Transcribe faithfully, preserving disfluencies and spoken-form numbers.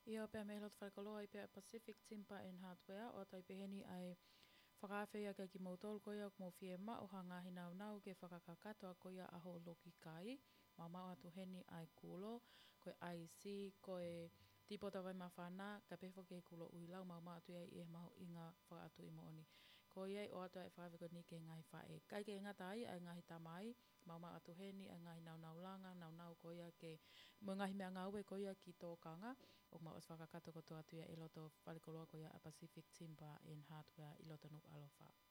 Ia pia me helot whalakaloa i pia Pacific Timber and Hardware o tai peheni ai whakawhia kai ki mautol koia mo fie ma o hanga hinau nau ke whakakakato a koia a ho loki kai. Ma mau atu heni ai kulo, koe I C, koe tipota vai mawhana, ka pefo ke kulo uilau, mau mau atu iai i e maho inga whakatu i mooni. Ko iai o atu ai whakawhiko ni ke ngahi whae. Kai ke ngata ai, ai ngahi tamai, mau mau atu heni, ai ngahi nau nau langa, nau nau koia ke, mo ngahi mea ngauwe koia ki tō kanga, o mau as whakakato koto atu ia i loto whalikoloa koia a Pacific Timber and Hardware i loto nuk alofa.